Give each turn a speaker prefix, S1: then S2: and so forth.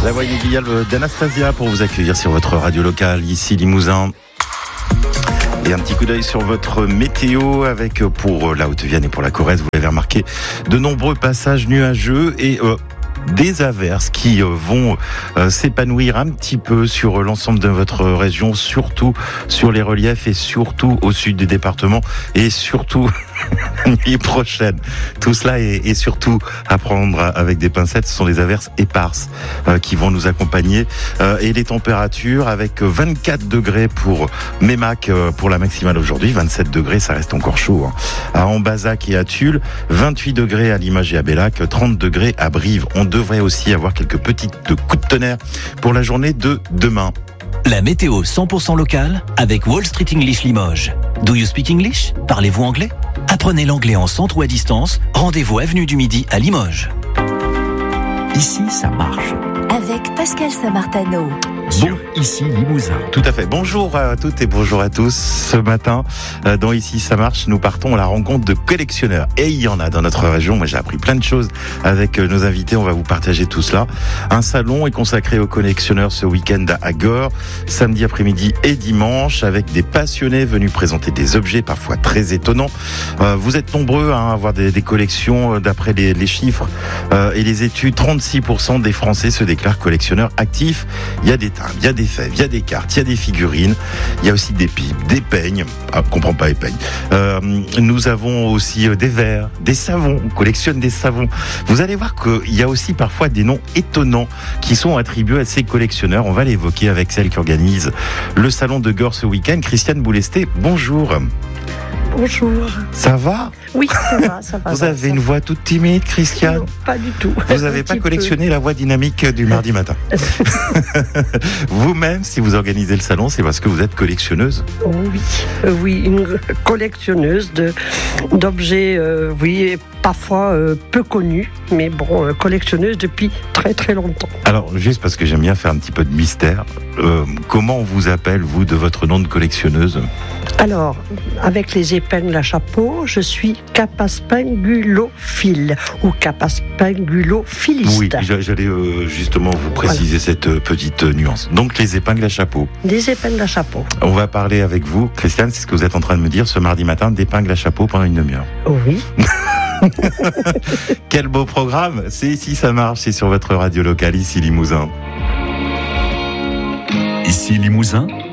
S1: La voix inoubliable d'Anastasia pour vous accueillir sur votre radio locale, ici Limousin. Et un petit coup d'œil sur votre météo avec, pour la Haute-Vienne et pour la Corrèze, vous l'avez remarqué, de nombreux passages nuageux et des averses qui vont s'épanouir un petit peu sur l'ensemble de votre région, surtout sur les reliefs et surtout au sud du département et surtout la nuit prochaine. Tout cela est surtout à prendre avec des pincettes. Ce sont des averses éparses qui vont nous accompagner et les températures avec 24 degrés pour Mémac pour la maximale aujourd'hui, 27 degrés, ça reste encore chaud, hein. À Ambazac et à Tulle, 28 degrés à Limoges et à Bellac, 30 degrés à Brive. On devrait aussi avoir quelques petites coups de tonnerre pour la journée de demain.
S2: La météo 100% locale avec Wall Street English Limoges. Do you speak English? Parlez-vous anglais? Apprenez l'anglais en centre ou à distance. Rendez-vous avenue du Midi à Limoges. Ici, ça marche.
S3: Avec Pascal Samartano.
S2: Sur Ici Limousin.
S1: Tout à fait. Bonjour à toutes et bonjour à tous. Ce matin, dans Ici ça marche, nous partons à la rencontre de collectionneurs. Et il y en a dans notre région. Moi, j'ai appris plein de choses avec nos invités. On va vous partager tout cela. Un salon est consacré aux collectionneurs ce week-end à Gorre, samedi après-midi et dimanche, avec des passionnés venus présenter des objets parfois très étonnants. Vous êtes nombreux à avoir des collections. D'après les chiffres et les études, 36% des Français se déclarent collectionneurs actifs. Il y a des timbres, il y a des fèves, il y a des cartes, il y a des figurines, il y a aussi des pipes, des peignes. Ah, on comprend pas les peignes. Nous avons aussi des verres, des savons. On collectionne des savons. Vous allez voir qu'il y a aussi parfois des noms étonnants qui sont attribués à ces collectionneurs. On va l'évoquer avec celle qui organise le salon de Gorre ce week-end, Christiane Boulesté. Bonjour.
S4: Bonjour.
S1: Ça va ?
S4: Oui, ça va, ça va.
S1: Vous avez une voix toute timide, Christiane ?
S4: Non, pas du tout.
S1: Vous n'avez pas collectionné la voix dynamique du mardi matin. Vous-même, si vous organisez le salon, c'est parce que vous êtes collectionneuse ?
S4: Oh, oui, oui, une collectionneuse d'objets, oui, parfois peu connus, mais bon, collectionneuse depuis très très longtemps.
S1: Alors, juste parce que j'aime bien faire un petit peu de mystère, comment on vous appelle, vous, de votre nom de collectionneuse ?
S4: Alors, avec les épingles à chapeau, je suis capaspengulophile ou capaspengulophiliste.
S1: Oui, j'allais justement vous préciser cette petite nuance. Donc, les épingles à chapeau.
S4: Des épingles à chapeau.
S1: On va parler avec vous, Christiane, c'est ce que vous êtes en train de me dire ce mardi matin, d'épingles à chapeau pendant une demi-heure.
S4: Oui.
S1: Quel beau programme. C'est Ici ça marche, c'est sur votre radio locale, ici Limousin.
S2: Ici Limousin,